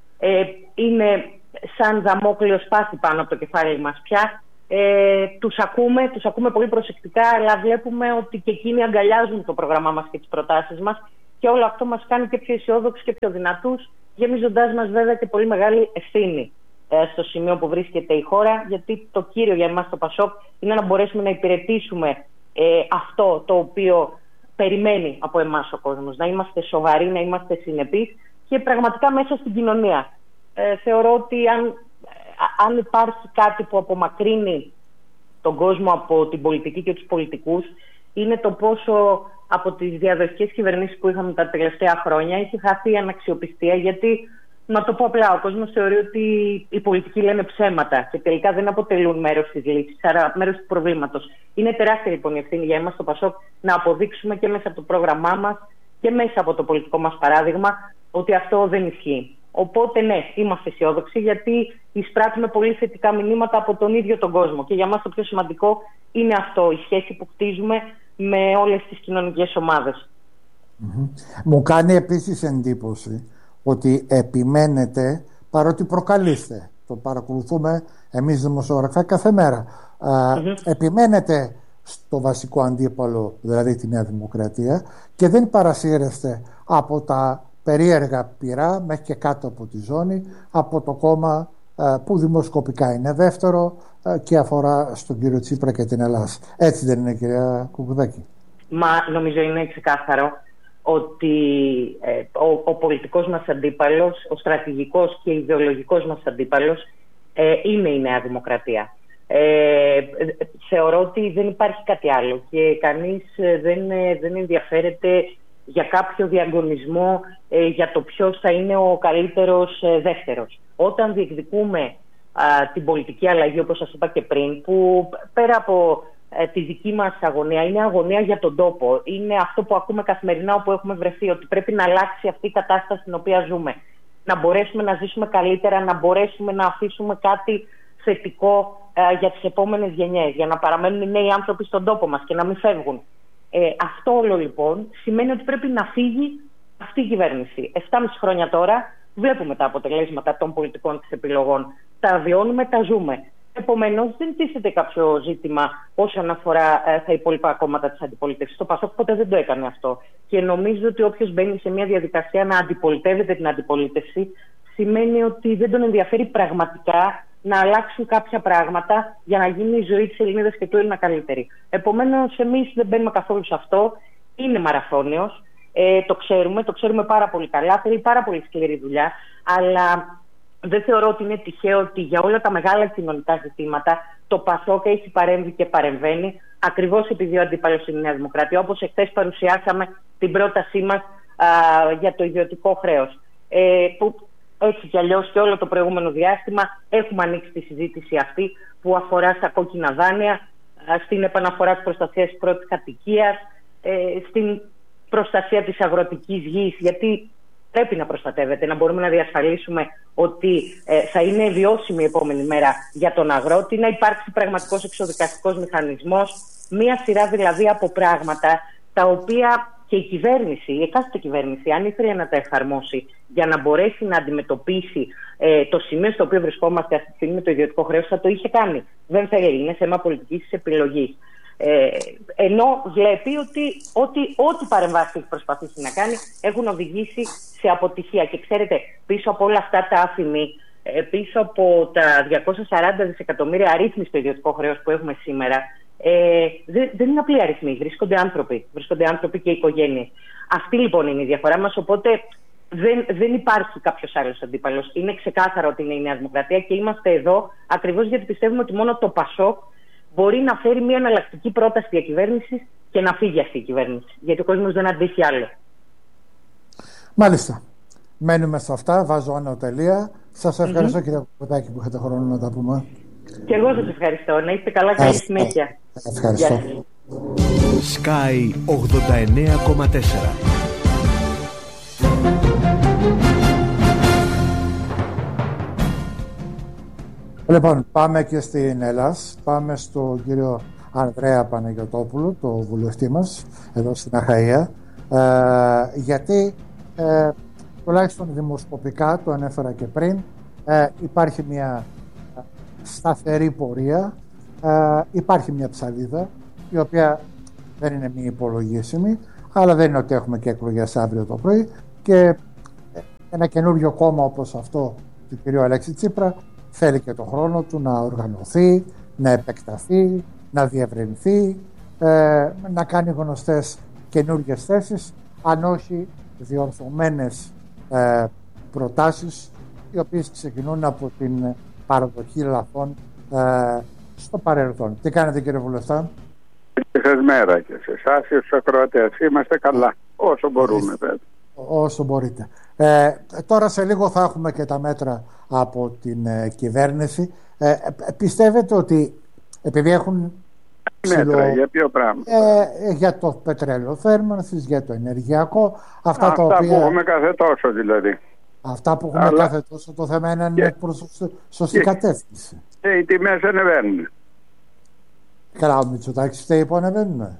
είναι σαν δαμόκλειο σπάθη πάνω από το κεφάλι μας πια. Τους ακούμε πολύ προσεκτικά, αλλά βλέπουμε ότι και εκείνοι αγκαλιάζουν το πρόγραμμά μας και τις προτάσεις μας, και όλο αυτό μας κάνει και πιο αισιόδοξους και πιο δυνατούς, γεμίζοντάς μας βέβαια και πολύ μεγάλη ευθύνη στο σημείο που βρίσκεται η χώρα, γιατί το κύριο για εμάς το ΠΑΣΟΚ είναι να μπορέσουμε να υπηρετήσουμε αυτό το οποίο περιμένει από εμάς ο κόσμος, να είμαστε σοβαροί, να είμαστε συνεπείς και πραγματικά μέσα στην κοινωνία. Θεωρώ ότι αν υπάρχει κάτι που απομακρύνει τον κόσμο από την πολιτική και τους πολιτικούς, είναι το πόσο από τις διαδοχικές κυβερνήσεις που είχαμε τα τελευταία χρόνια έχει χαθεί η αναξιοπιστία, γιατί, να το πω απλά, ο κόσμος θεωρεί ότι οι πολιτικοί λένε ψέματα και τελικά δεν αποτελούν μέρος της λύσης, άρα μέρος του προβλήματος. Είναι τεράστια λοιπόν η ευθύνη για εμάς το ΠΑΣΟΚ να αποδείξουμε και μέσα από το πρόγραμμά μας και μέσα από το πολιτικό μας παράδειγμα ότι αυτό δεν ισχύει. Οπότε ναι, είμαστε αισιόδοξοι, γιατί εισπράττουμε πολύ θετικά μηνύματα από τον ίδιο τον κόσμο. Και για μας το πιο σημαντικό είναι αυτό, η σχέση που κτίζουμε με όλες τις κοινωνικές ομάδες. Μου κάνει επίσης εντύπωση ότι επιμένετε, παρότι προκαλείστε, το παρακολουθούμε εμείς δημοσιογραφικά κάθε μέρα, επιμένετε στο βασικό αντίπαλο, δηλαδή τη Νέα Δημοκρατία, και δεν παρασύρεστε από τα περίεργα πειρά μέχρι και κάτω από τη ζώνη, από το κόμμα που δημοσκοπικά είναι δεύτερο και αφορά στον κύριο Τσίπρα και την Ελλάδα. Έτσι δεν είναι, κυρία Κουκουδάκη? Μα νομίζω είναι ξεκάθαρο ότι ο πολιτικός μας αντίπαλος, ο στρατηγικός και ιδεολογικός μας αντίπαλος είναι η Νέα Δημοκρατία. Θεωρώ ότι δεν υπάρχει κάτι άλλο και κανείς δεν ενδιαφέρεται για κάποιο διαγωνισμό για το ποιος θα είναι ο καλύτερος δεύτερος. Όταν διεκδικούμε την πολιτική αλλαγή, όπως σας είπα και πριν, που πέρα από τη δική μας αγωνία, είναι αγωνία για τον τόπο. Είναι αυτό που ακούμε καθημερινά όπου έχουμε βρεθεί, ότι πρέπει να αλλάξει αυτή η κατάσταση στην οποία ζούμε. Να μπορέσουμε να ζήσουμε καλύτερα, να μπορέσουμε να αφήσουμε κάτι θετικό για τις επόμενες γενιές, για να παραμένουν οι νέοι άνθρωποι στον τόπο μας και να μην φεύγουν. Αυτό όλο λοιπόν σημαίνει ότι πρέπει να φύγει αυτή η κυβέρνηση. 7,5 χρόνια τώρα βλέπουμε τα αποτελέσματα των πολιτικών της επιλογών. Τα βιώνουμε, τα ζούμε. Επομένως, δεν τίθεται κάποιο ζήτημα όσον αφορά τα υπόλοιπα κόμματα της αντιπολίτευσης. Το ΠΑΣΟΚ ποτέ δεν το έκανε αυτό. Και νομίζω ότι όποιος μπαίνει σε μια διαδικασία να αντιπολιτεύεται την αντιπολίτευση, σημαίνει ότι δεν τον ενδιαφέρει πραγματικά να αλλάξουν κάποια πράγματα για να γίνει η ζωή της Ελληνίδας και του Έλληνα καλύτερη. Επομένως, εμείς δεν μπαίνουμε καθόλου σε αυτό. Είναι μαραθώνιος. Το ξέρουμε πάρα πολύ καλά. Θέλει πάρα πολύ σκληρή δουλειά. Αλλά δεν θεωρώ ότι είναι τυχαίο ότι για όλα τα μεγάλα κοινωνικά ζητήματα το ΠΑΣΟΚ έχει παρέμβει και παρεμβαίνει, ακριβώς επειδή ο αντίπαλος είναι η Νέα Δημοκρατία. Όπως εχθές παρουσιάσαμε την πρότασή μας για το ιδιωτικό χρέος. Που έτσι κι αλλιώς και όλο το προηγούμενο διάστημα έχουμε ανοίξει τη συζήτηση αυτή που αφορά στα κόκκινα δάνεια, στην επαναφορά της προστασίας της πρώτης κατοικίας, στην προστασία της αγροτικής γης, γιατί πρέπει να προστατεύεται, να μπορούμε να διασφαλίσουμε ότι θα είναι βιώσιμη η επόμενη μέρα για τον αγρότη, να υπάρξει πραγματικός εξοδικαστικός μηχανισμός, μία σειρά δηλαδή από πράγματα τα οποία και η κυβέρνηση, η εκάστοτε κυβέρνηση, αν ήθελε να τα εφαρμόσει για να μπορέσει να αντιμετωπίσει το σημείο στο οποίο βρισκόμαστε αυτή τη στιγμή με το ιδιωτικό χρέος, θα το είχε κάνει. Δεν θέλει, είναι θέμα πολιτικής επιλογής. Ενώ βλέπει ότι ό,τι παρεμβάσεις έχει προσπαθήσει να κάνει έχουν οδηγήσει σε αποτυχία. Και ξέρετε, πίσω από όλα αυτά τα άφημη, πίσω από τα 240 δισεκατομμύρια αρρύθμιστο ιδιωτικό χρέος που έχουμε σήμερα, Δεν είναι απλοί αριθμοί, βρίσκονται άνθρωποι και οικογένειες. Αυτή λοιπόν είναι η διαφορά μας, οπότε δεν υπάρχει κάποιος άλλος αντίπαλος. Είναι ξεκάθαρο ότι είναι η Νέα Δημοκρατία και είμαστε εδώ ακριβώς γιατί πιστεύουμε ότι μόνο το ΠΑΣΟΚ μπορεί να φέρει μια εναλλακτική πρόταση διακυβέρνησης και να φύγει αυτή η κυβέρνηση. Γιατί ο κόσμος δεν αντέχει άλλο. Μάλιστα. Μένουμε σε αυτά. Βάζω ανωτελεία. Σας ευχαριστώ, κύριε Κουδάκη, που είχατε χρόνο να τα πούμε. Και εγώ σας ευχαριστώ. Να είστε καλά. Καλή συνέχεια. Ευχαριστώ. Sky 89,4. Λοιπόν, πάμε και στην Ελλάς. Πάμε στον κύριο Ανδρέα Παναγιωτόπουλο, το βουλευτή μας, εδώ στην Αχαΐα. Γιατί τουλάχιστον δημοσκοπικά, το ανέφερα και πριν, υπάρχει μια σταθερή πορεία, υπάρχει μια ψαλίδα, η οποία δεν είναι μη υπολογίσιμη, αλλά δεν είναι ότι έχουμε και εκλογές αύριο το πρωί, και ένα καινούριο κόμμα όπως αυτό του κυρίου Αλέξη Τσίπρα θέλει και τον χρόνο του να οργανωθεί, να επεκταθεί, να διευρυνθεί, να κάνει γνωστές καινούργιες θέσεις, αν όχι διορθωμένες προτάσεις, οι οποίες ξεκινούν από την παραδοχή λαθών στο παρελθόν. Τι κάνετε, κύριε Βουλευτά? Μέρα και σε εσάς και στους ακροατές. Είμαστε καλά, όσο μπορούμε βέβαια. Όσο μπορείτε. Τώρα σε λίγο θα έχουμε και τα μέτρα από την κυβέρνηση. Πιστεύετε ότι επειδή έχουν μέτρα, για ποιο πράγμα? Για το πετρέλαιο θέρμανσης, για το ενεργειακό, αυτά τα οποία... που έχουμε κάθε τόσο δηλαδή. Αυτά που έχουμε κάθε τόσο, το θέμα είναι να είναι προς σωστή κατεύθυνση. Και οι τιμές ανεβαίνουν. Καλά, ο Μητσοτάκης φταίει που ανεβαίνουν.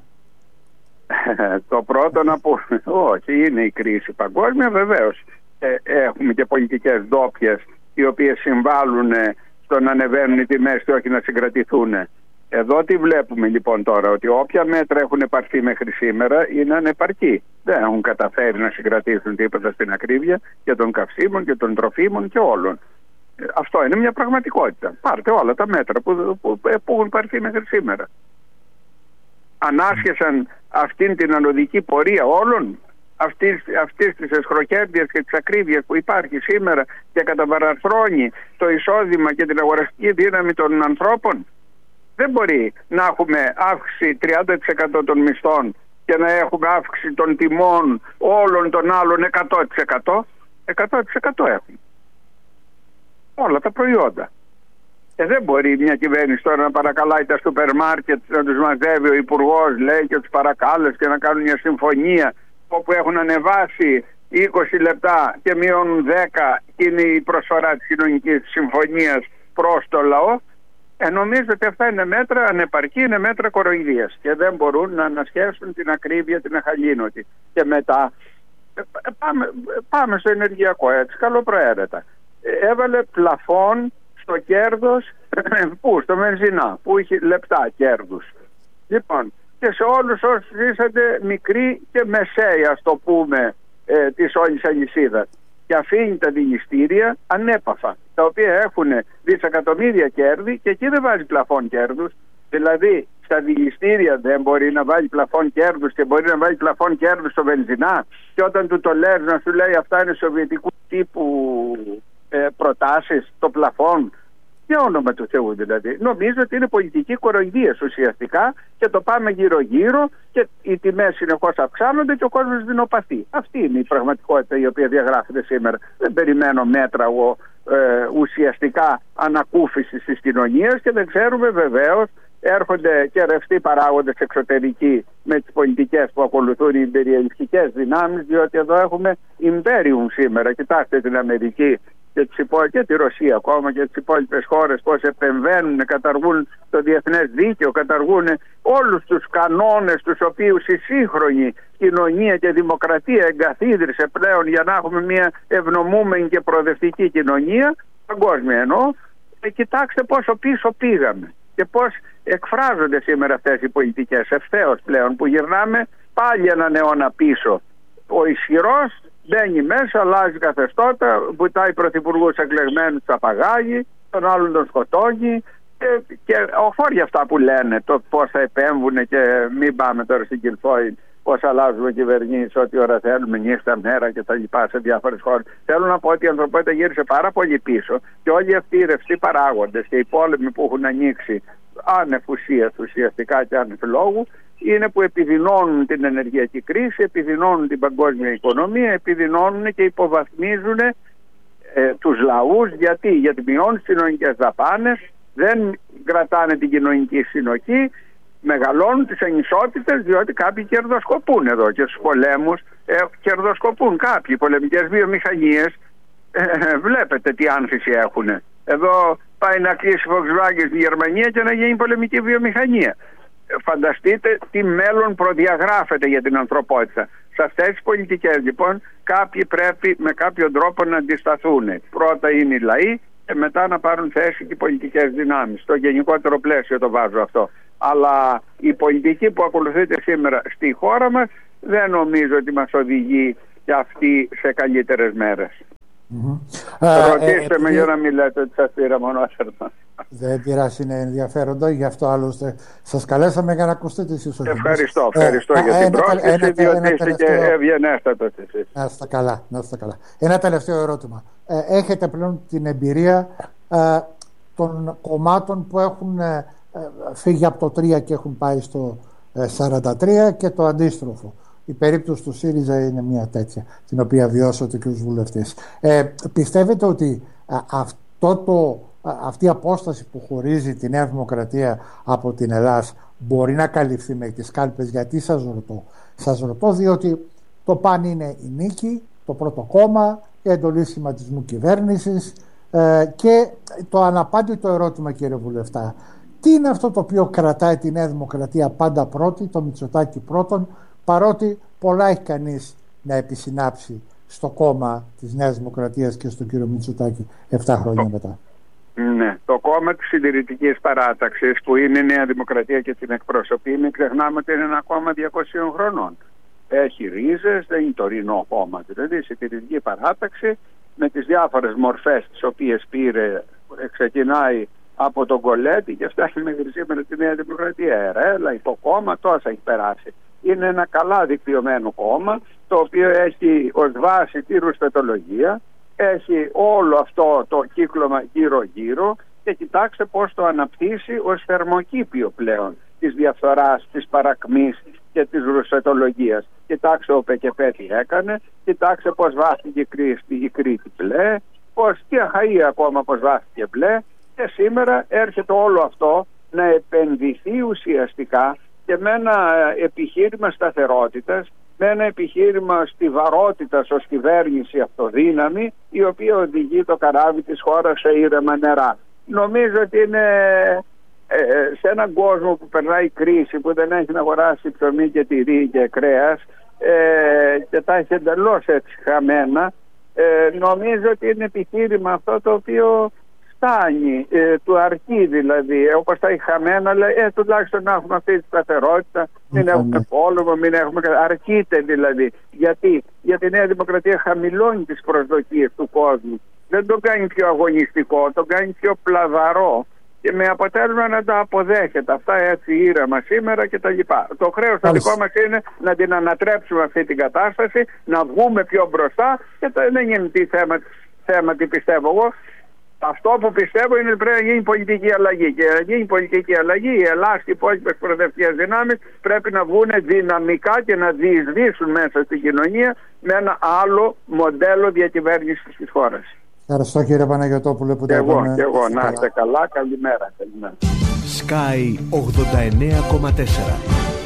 Το πρώτο να πούμε, όχι, είναι η κρίση παγκόσμια, βεβαίως. Έχουμε και πολιτικές ντόπιες οι οποίες συμβάλλουν στο να ανεβαίνουν οι τιμές και όχι να συγκρατηθούν. Εδώ τι βλέπουμε λοιπόν τώρα? Ότι όποια μέτρα έχουν πάρθει μέχρι σήμερα είναι ανεπαρκή. Δεν έχουν καταφέρει να συγκρατήσουν τίποτα στην ακρίβεια και των καυσίμων και των τροφίμων και όλων. Αυτό είναι μια πραγματικότητα. Πάρτε όλα τα μέτρα που έχουν πάρθει μέχρι σήμερα. Ανάσχεσαν αυτήν την ανωδική πορεία όλων, αυτής της εσχροκέρδειας και της ακρίβειας που υπάρχει σήμερα και καταπαραρθρώνει το εισόδημα και την αγοραστική δύναμη των ανθρώπων. Δεν μπορεί να έχουμε αύξηση 30% των μισθών και να έχουμε αύξηση των τιμών όλων των άλλων 100%. 100% έχουμε. Όλα τα προϊόντα. Δεν μπορεί μια κυβέρνηση τώρα να παρακαλάει τα σούπερ μάρκετ, να τους μαζεύει ο υπουργός, λέει, και τους παρακάλεσε και να κάνουν μια συμφωνία όπου έχουν ανεβάσει 20 λεπτά και μειώνουν 10 και είναι η προσφορά της κοινωνικής συμφωνίας προς το λαό. Νομίζω ότι αυτά είναι μέτρα ανεπαρκή, είναι μέτρα κοροϊδίας και δεν μπορούν να ανασχέσουν την ακρίβεια, την αχαλήνωτη. Και μετά πάμε στο ενεργειακό, έτσι, καλοπροαίρετα. Έβαλε πλαφόν στο κέρδος, πού, στο βενζινά, που είχε λεπτά κέρδους. Λοιπόν, και σε όλους όσους ζήσατε μικρή και μεσαία, ας το πούμε, της όλης αλυσίδας. Και αφήνει τα δηληστήρια ανέπαφα, τα οποία έχουν δισεκατομμύρια κέρδη και εκεί δεν βάζει πλαφόν κέρδους. Δηλαδή, στα δηληστήρια δεν μπορεί να βάλει πλαφόν κέρδους και μπορεί να βάλει πλαφόν κέρδους στο βενζινά. Και όταν του το λες να σου λέει αυτά είναι σοβιετικού τύπου προτάσεις, το πλαφόν. Για όνομα του Θεού δηλαδή. Νομίζω ότι είναι πολιτική κοροϊδία ουσιαστικά και το πάμε γύρω-γύρω και οι τιμές συνεχώς αυξάνονται και ο κόσμος δεινοπαθεί. Αυτή είναι η πραγματικότητα η οποία διαγράφεται σήμερα. Δεν περιμένω μέτρα ουσιαστικά ανακούφισης της κοινωνίας και δεν ξέρουμε βεβαίως. Έρχονται και ρευστοί παράγοντες εξωτερικοί με τις πολιτικές που ακολουθούν οι υπεριαλιστικές δυνάμεις, διότι εδώ έχουμε Imperium σήμερα. Κοιτάξτε την Αμερική και τη Ρωσία ακόμα και τις υπόλοιπες χώρες πώς επεμβαίνουν, καταργούν το διεθνές δίκαιο, καταργούν όλους τους κανόνες τους οποίους η σύγχρονη κοινωνία και δημοκρατία εγκαθίδρυσε πλέον για να έχουμε μια ευνομούμενη και προοδευτική κοινωνία, παγκόσμια εννοώ. Κοιτάξτε πόσο πίσω πήγαμε και πώς εκφράζονται σήμερα αυτές οι πολιτικές ευθέως πλέον, που γυρνάμε πάλι έναν αιώνα πίσω. Ο ισχυρός μπαίνει μέσα, αλλάζει καθεστώτα, βουτάει πρωθυπουργούς εκλεγμένους, τα παγάγει, τον άλλον τον σκοτώνει, Και όχι για αυτά που λένε, το πώς θα επέμβουν και μην πάμε τώρα στην Κιλφόη, πώς αλλάζουμε κυβερνήσεις, ό,τι ώρα θέλουμε, νύχτα, μέρα και τα λοιπά σε διάφορες χώρες. Θέλω να πω ότι η ανθρωπότητα γύρισε πάρα πολύ πίσω και όλοι αυτοί οι ρευστοί παράγοντες και οι πόλεμοι που έχουν ανοίξει άνευ ουσίας ουσιαστικά και άνευ λόγου, είναι που επιδεινώνουν την ενεργειακή κρίση, επιδεινώνουν την παγκόσμια οικονομία, επιδεινώνουν και υποβαθμίζουν τους λαούς. Γιατί μειώνουν τις κοινωνικές δαπάνες, δεν κρατάνε την κοινωνική συνοχή, μεγαλώνουν τις ανισότητες, διότι κάποιοι κερδοσκοπούν εδώ και στους πολέμους κερδοσκοπούν κάποιοι. Οι πολεμικές βιομηχανίες βλέπετε τι άνθηση έχουν. Εδώ πάει να κλείσει Volkswagen στη Γερμανία και να γίνει πολεμική βιομηχανία. Φανταστείτε τι μέλλον προδιαγράφεται για την ανθρωπότητα. Σε αυτές τις πολιτικές λοιπόν κάποιοι πρέπει με κάποιο τρόπο να αντισταθούν. Πρώτα είναι οι λαοί και μετά να πάρουν θέση και οι πολιτικές δυνάμεις. Στο γενικότερο πλαίσιο το βάζω αυτό. Αλλά η πολιτική που ακολουθείται σήμερα στη χώρα μας δεν νομίζω ότι μας οδηγεί και αυτή σε καλύτερες μέρες. Ρωτήστε με για να μην λέτε ότι σας πήρα μονόσερμα. Δεν πειράζει, είναι ενδιαφέροντα, γι' αυτό άλλωστε σας καλέσαμε για να ακούσετε τις ισορροπίες. Ευχαριστώ για την πρόσκληση, διότι είστε και ευγενέστατος εσείς. Να είστε καλά. Ένα τελευταίο ερώτημα. Έχετε πλέον την εμπειρία των κομμάτων που έχουν φύγει από το 3 και έχουν πάει στο 43 και το αντίστροφο. Η περίπτωση του ΣΥΡΙΖΑ είναι μια τέτοια, την οποία βιώσατε και ως βουλευτής. Πιστεύετε ότι αυτή η απόσταση που χωρίζει τη Νέα Δημοκρατία από την Ελλάδα μπορεί να καλυφθεί με τις κάλπες? Γιατί σας ρωτώ διότι το παν είναι η νίκη, το πρώτο κόμμα, η εντολή σχηματισμού κυβέρνησης και το αναπάντητο ερώτημα, κύριε Βουλευτά, τι είναι αυτό το οποίο κρατάει τη Νέα Δημοκρατία πάντα πρώτη, το Μητσοτάκη πρώτον, παρότι πολλά έχει κανείς να επισυνάψει στο κόμμα της Νέας Δημοκρατίας και στον κύριο Μητσοτάκη 7 χρόνια μετά? Ναι, το κόμμα της συντηρητικής παράταξης που είναι η Νέα Δημοκρατία και την εκπροσωπεί, μην ξεχνάμε ότι είναι ένα κόμμα 200 χρονών. Έχει ρίζες, δεν είναι τωρινό κόμμα. Δηλαδή η συντηρητική παράταξη με τις διάφορες μορφές τις οποίες πήρε, ξεκινάει από τον Κολέτη και φτάνει μέχρι σήμερα τη Νέα Δημοκρατία. Ερέλα, υποκόμμα, τόσα έχει περάσει. Είναι ένα καλά δικτυωμένο κόμμα, το οποίο έχει ως βάση τη ρουσφετολογία, έχει όλο αυτό το κύκλωμα γύρω-γύρω και κοιτάξτε πώς το αναπτύσσει ως θερμοκήπιο πλέον της διαφθοράς, της παρακμής και της ρουσφετολογίας. Κοιτάξτε ο ΠΚΠ τι έκανε, κοιτάξτε πώς βάθηκε η Κρήτη μπλε, πώς και Αχαΐ ακόμα πώς βάθηκε μπλε, και σήμερα έρχεται όλο αυτό να επενδυθεί ουσιαστικά και με ένα επιχείρημα σταθερότητας, με ένα επιχείρημα στιβαρότητας ως κυβέρνηση αυτοδύναμη, η οποία οδηγεί το καράβι της χώρας σε ήρεμα νερά. Νομίζω ότι είναι σε έναν κόσμο που περνάει κρίση, που δεν έχει να αγοράσει ψωμί και τυρί και κρέας και τα έχει εντελώς έτσι χαμένα, νομίζω ότι είναι επιχείρημα αυτό το οποίο φτάνει, του αρκεί δηλαδή, όπως τα έχει χαμένα, λέει, τουλάχιστον να έχουμε αυτή τη σταθερότητα, μην έχουμε πόλεμο, μην έχουμε... Αρκείται δηλαδή. Γιατί η Νέα Δημοκρατία χαμηλώνει τις προσδοκίες του κόσμου. Δεν το κάνει πιο αγωνιστικό, το κάνει πιο πλαδαρό και με αποτέλεσμα να τα αποδέχεται αυτά έτσι ήρεμα σήμερα και τα λοιπά. Το χρέος το δικό μας είναι να την ανατρέψουμε αυτή την κατάσταση, να βγούμε πιο μπροστά και δεν είναι θέμα τι πιστεύω εγώ. Αυτό που πιστεύω είναι ότι πρέπει να γίνει πολιτική αλλαγή. Και να γίνει πολιτική αλλαγή, η Ελλάδα και οι υπόλοιπες προοδευτικές δυνάμεις πρέπει να βγουν δυναμικά και να διεισδύσουν μέσα στην κοινωνία με ένα άλλο μοντέλο διακυβέρνησης της χώρας. Ευχαριστώ κύριε Παναγιωτόπουλε που τα είπαμε. Και εγώ, να είστε καλά, καλημέρα. Sky 89,4.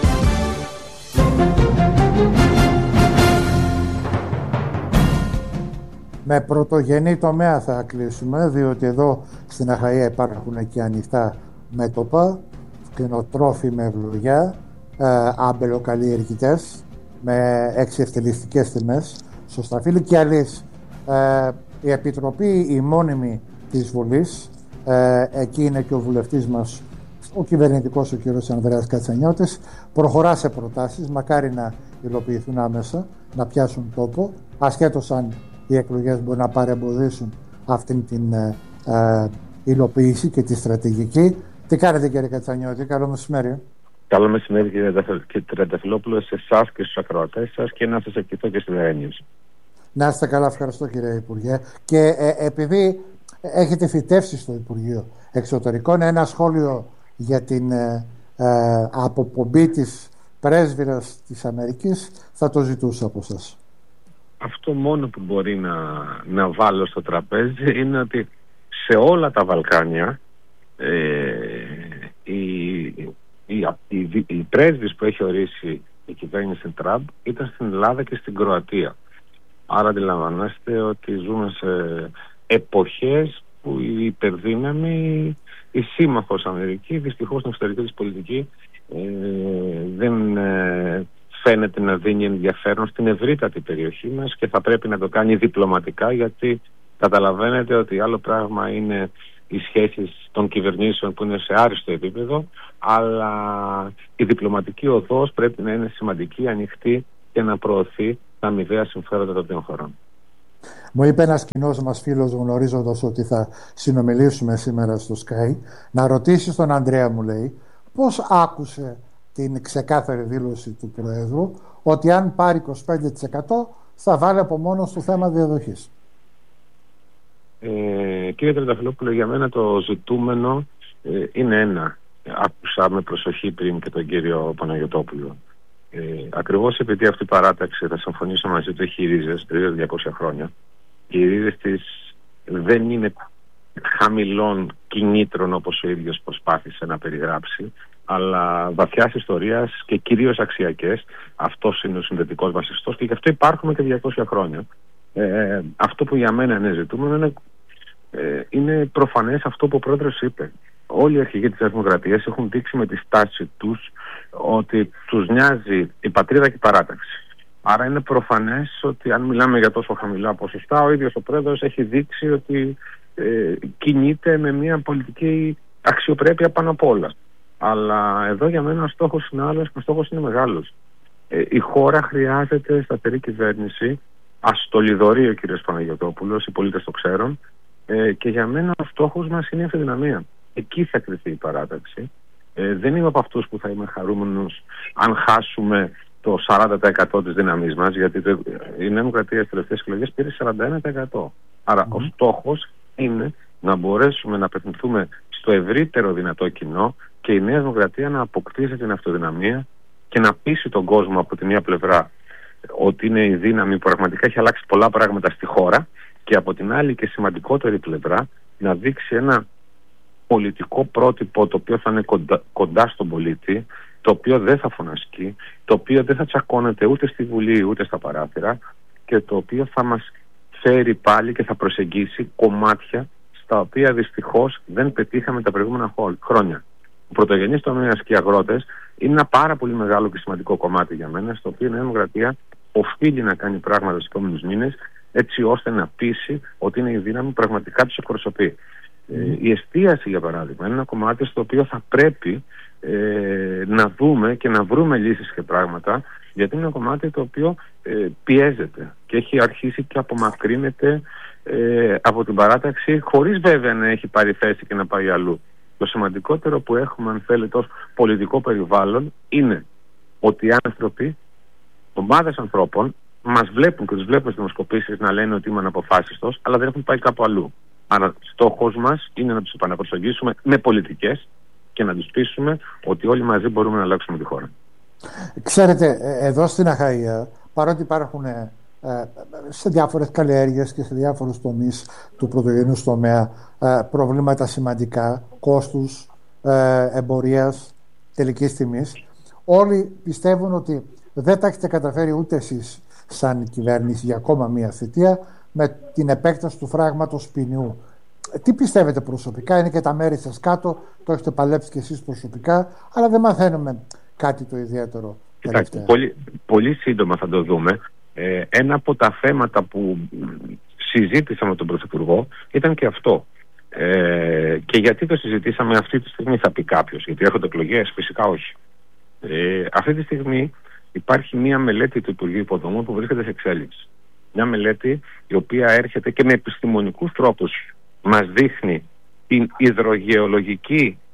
Με πρωτογενή τομέα θα κλείσουμε, διότι εδώ στην Αχαΐα υπάρχουν και ανοιχτά μέτωπα, κτηνοτρόφοι με ευλογιά, άμπελοκαλλιεργητές με εξευτελιστικές τιμές, σωσταφύλλοι και αλλής. Η Επιτροπή, η μόνιμη της Βουλής, εκεί είναι και ο βουλευτής μας, ο κυβερνητικός, ο κ. Ανδρέας Κατσανιώτης, προχωρά σε προτάσεις, μακάρι να υλοποιηθούν άμεσα, να πιάσουν τόπο, ασχέτως αν οι εκλογές μπορεί να παρεμποδίσουν αυτήν την υλοποίηση και τη στρατηγική. Τι κάνετε, κύριε Κατσανιώτη? Καλό μεσημέρι. Καλό μεσημέρι, κύριε Τρενταφυλόπουλο, σε εσάς και στους ακροατές σας, και να σας ευχηθώ και στην Ερένιους. Να είστε καλά, ευχαριστώ, κύριε Υπουργέ. Και επειδή έχετε φυτεύσει στο Υπουργείο Εξωτερικών ένα σχόλιο για την αποπομπή της πρέσβυρας της Αμερικής, θα το ζητούσα από σας. Αυτό μόνο που μπορεί να βάλω στο τραπέζι είναι ότι σε όλα τα Βαλκάνια οι πρέσβεις που έχει ορίσει η κυβέρνηση Τραμπ ήταν στην Ελλάδα και στην Κροατία. Άρα αντιλαμβάνεστε ότι ζούμε σε εποχές που η υπερδύναμη, η σύμμαχος Αμερική, δυστυχώς στην εξωτερική της πολιτική δεν φαίνεται να δίνει ενδιαφέρον στην ευρύτατη περιοχή μας, και θα πρέπει να το κάνει διπλωματικά, γιατί καταλαβαίνετε ότι άλλο πράγμα είναι οι σχέσεις των κυβερνήσεων που είναι σε άριστο επίπεδο, αλλά η διπλωματική οδός πρέπει να είναι σημαντική, ανοιχτή και να προωθεί τα αμοιβαία συμφέροντα των δύο χωρών. Μου είπε ένας κοινός μας φίλος, γνωρίζοντας ότι θα συνομιλήσουμε σήμερα στο Sky, να ρωτήσει τον Ανδρέα, μου λέει, πώς άκουσε την ξεκάθαρη δήλωση του Προέδρου ότι αν πάρει 25% θα βάλει από μόνος του θέμα διαδοχής. Κύριε Τρενταφυλόπουλο, για μένα το ζητούμενο είναι ένα. Άκουσα με προσοχή πριν και τον κύριο Παναγιωτόπουλο. Ακριβώς επειδή αυτή η παράταξη, θα συμφωνήσω μαζί του, έχει ρίζες 200 χρόνια. Οι ρίζες της δεν είναι χαμηλών κινήτρων όπως ο ίδιος προσπάθησε να περιγράψει, αλλά βαθιάς ιστορίας και κυρίως αξιακές. Αυτός είναι ο συνδετικός μας ιστός και γι' αυτό υπάρχουμε και 200 χρόνια. Αυτό που για μένα είναι ζητούμενο είναι προφανές αυτό που ο πρόεδρος είπε. Όλοι οι αρχηγοί της Δημοκρατίας έχουν δείξει με τη στάση τους ότι τους νοιάζει η πατρίδα και η παράταξη. Άρα είναι προφανές ότι αν μιλάμε για τόσο χαμηλά ποσοστά, ο ίδιος ο πρόεδρος έχει δείξει ότι κινείται με μια πολιτική αξιοπρέπεια πάνω απ' όλα. Αλλά εδώ για μένα ο στόχος είναι άλλος και ο στόχος είναι μεγάλος. Η χώρα χρειάζεται σταθερή κυβέρνηση. Αστολιδωρεί ο κ. Παναγιωτόπουλος, οι πολίτες το ξέρουν, και για μένα ο στόχος μας είναι η αυτοδυναμία. Εκεί θα κριθεί η παράταξη. Δεν είμαι από αυτούς που θα είμαι χαρούμενος αν χάσουμε το 40% της δύναμής μας, γιατί η Νέα Δημοκρατία στις τελευταίες εκλογές πήρε 41%. Άρα ο στόχος είναι να μπορέσουμε να απευθυνθούμε στο ευρύτερο δυνατό κοινό και η Νέα Δημοκρατία να αποκτήσει την αυτοδυναμία και να πείσει τον κόσμο από τη μία πλευρά ότι είναι η δύναμη που πραγματικά έχει αλλάξει πολλά πράγματα στη χώρα, και από την άλλη και σημαντικότερη πλευρά να δείξει ένα πολιτικό πρότυπο το οποίο θα είναι κοντά στον πολίτη, το οποίο δεν θα φωνασκεί, το οποίο δεν θα τσακώνεται ούτε στη Βουλή ούτε στα παράθυρα, και το οποίο θα μας φέρει πάλι και θα προσεγγίσει κομμάτια στα οποία δυστυχώς δεν πετύχαμε τα προηγούμενα χρόνια. Ο πρωτογενής τομέας και οι αγρότες είναι ένα πάρα πολύ μεγάλο και σημαντικό κομμάτι για μένα, στο οποίο η Νέα Δημοκρατία οφείλει να κάνει πράγματα στους επόμενους μήνες, έτσι ώστε να πείσει ότι είναι η δύναμη που πραγματικά τους εκπροσωπεί. Η εστίαση, για παράδειγμα, είναι ένα κομμάτι στο οποίο θα πρέπει να δούμε και να βρούμε λύσεις και πράγματα, γιατί είναι ένα κομμάτι το οποίο πιέζεται και έχει αρχίσει και απομακρύνεται από την παράταξη, χωρίς βέβαια να έχει πάρει θέση και να πάει αλλού. Το σημαντικότερο που έχουμε, αν θέλετε, ως πολιτικό περιβάλλον είναι ότι οι άνθρωποι, ομάδες ανθρώπων, μας βλέπουν και τους βλέπουν στις δημοσκοπήσεις να λένε ότι είμαι αναποφάσιστος, αλλά δεν έχουν πάει κάπου αλλού. Άρα στόχος μας είναι να τους επαναπροσεγγίσουμε με πολιτικές και να τους πείσουμε ότι όλοι μαζί μπορούμε να αλλάξουμε τη χώρα. Ξέρετε, εδώ στην Αχαΐα, παρότι υπάρχουν σε διάφορες καλλιέργειες και σε διάφορους τομείς του πρωτογενούς τομέα προβλήματα σημαντικά κόστους, εμπορίας, τελικής τιμής, όλοι πιστεύουν ότι δεν τα έχετε καταφέρει ούτε εσείς σαν κυβέρνηση για ακόμα μία θητεία με την επέκταση του φράγματος ποινιού. Τι πιστεύετε προσωπικά? Είναι και τα μέρη σας κάτω, το έχετε παλέψει και εσείς προσωπικά, αλλά δεν μαθαίνουμε κάτι το ιδιαίτερο. Κοιτάξτε, πολύ σύντομα θα το δούμε. Ένα από τα θέματα που συζήτησα με τον Πρωθυπουργό ήταν και αυτό. Και γιατί το συζητήσαμε αυτή τη στιγμή, θα πει κάποιος, γιατί έρχονται εκλογές? Φυσικά όχι. Αυτή τη στιγμή υπάρχει μία μελέτη του Υπουργείου Υποδομών που βρίσκεται σε εξέλιξη. Μια μελέτη η οποία έρχεται και με επιστημονικούς τρόπους μας δείχνει την υδρογεολογική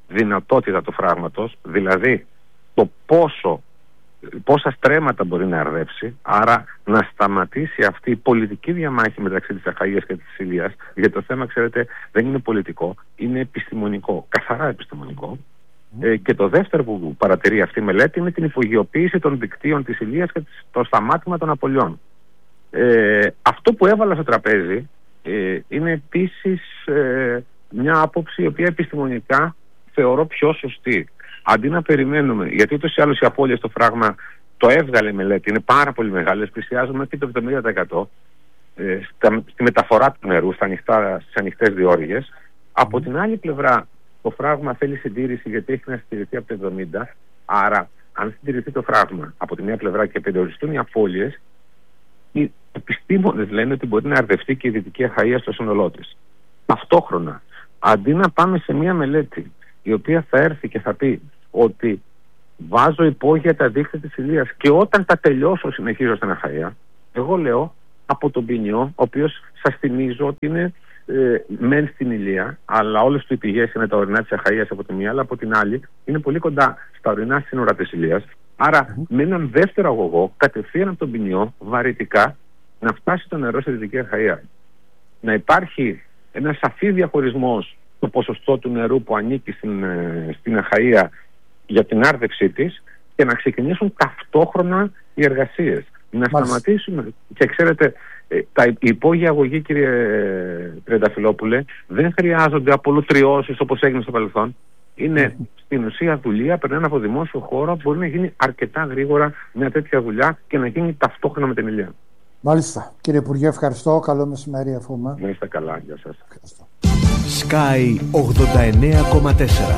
δυνατότητα του φράγματος, δηλαδή το πόσα στρέμματα μπορεί να αρδεύσει, άρα να σταματήσει αυτή η πολιτική διαμάχη μεταξύ της Αχαΐας και της Ηλίας, γιατί το θέμα, ξέρετε, δεν είναι πολιτικό, είναι επιστημονικό, καθαρά επιστημονικό. Και το δεύτερο που παρατηρεί αυτή η μελέτη είναι την υπογειοποίηση των δικτύων της Ηλίας και το σταμάτημα των απολειών. Αυτό που έβαλα στο τραπέζι είναι επίσης μια άποψη η οποία επιστημονικά θεωρώ πιο σωστή. Αντί να περιμένουμε, γιατί ούτως ή άλλως οι απώλειες στο φράγμα το έβγαλε η μελέτη, είναι πάρα πολύ μεγάλες, πλησιάζουν μέχρι το 70% στη μεταφορά του νερού στις ανοιχτές διόρυγες. Από την άλλη πλευρά, το φράγμα θέλει συντήρηση γιατί έχει να συντηρηθεί από το 70%. Άρα, αν συντηρηθεί το φράγμα από τη μία πλευρά και περιοριστούν οι απώλειες, οι επιστήμονες λένε ότι μπορεί να αρδευτεί και η Δυτική Αχαΐα στο σύνολό της. Ταυτόχρονα, αντί να πάμε σε μία μελέτη η οποία θα έρθει και θα πει ότι βάζω υπόγεια τα δίκτυα της Ηλίας και όταν τα τελειώσω συνεχίζω στην Αχαΐα, εγώ λέω από τον ποινιό, ο οποίος σας θυμίζω ότι είναι μεν στην Ηλία, αλλά όλες του οι πηγές είναι τα ορεινά της Αχαΐας από τη μία, αλλά από την άλλη είναι πολύ κοντά στα ορεινά σύνορα της Ηλίας. Άρα με έναν δεύτερο αγωγό κατευθείαν από τον ποινιό βαρυτικά να φτάσει το νερό στη Δυτική Αχαΐα. Να υπάρχει ένα σαφή διαχωρισμός το ποσοστό του νερού που ανήκει στην Αχαΐα για την άρδευσή της και να ξεκινήσουν ταυτόχρονα οι εργασίες. Να σταματήσουμε. Και ξέρετε, οι υπόγειοι αγωγοί, κύριε Τριανταφυλόπουλε, δεν χρειάζονται απολυτριώσεις όπως έγινε στο παρελθόν. Είναι στην ουσία δουλεία, περνάνε από δημόσιο χώρο, μπορεί να γίνει αρκετά γρήγορα μια τέτοια δουλειά και να γίνει ταυτόχρονα με την Ηλία. Μάλιστα. Κύριε Υπουργέ, ευχαριστώ. Καλό μεσημέρι, εύχομαι. Να είστε καλά. Γεια σας. Ευχαριστώ. Sky 89,4.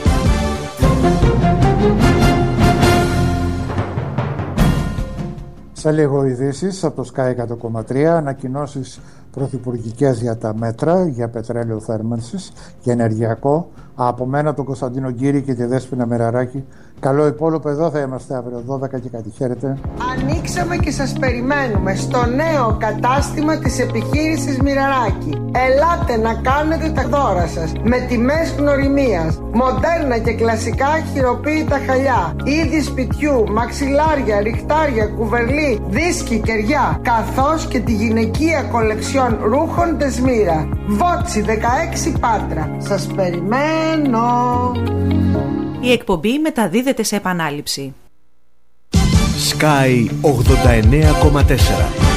Σε λίγο ειδήσεις από το Sky 100,3, ανακοινώσεις πρωθυπουργικές για τα μέτρα για πετρέλαιο θέρμανσης και ενεργειακό. Από μένα τον Κωνσταντίνο Γκύρη και τη Δέσποινα Μεραράκη. Καλό υπόλοιπο, εδώ θα είμαστε αύριο 12 και κάτι. Χαίρετε. Ανοίξαμε και σας περιμένουμε στο νέο κατάστημα της επιχείρησης Μυραράκη. Ελάτε να κάνετε τα δώρα σας με τιμές γνωριμίας, μοντέρνα και κλασικά χειροποίητα χαλιά, είδη σπιτιού, μαξιλάρια, ριχτάρια, κουβερλί, δίσκοι, κεριά, καθώς και τη γυναικεία κολεξιόν ρούχων Τεσμύρα. Βότσι 16 Πάτρα. Σας περιμένω. Η εκπομπή μεταδίδεται σε επανάληψη. Sky 89,4.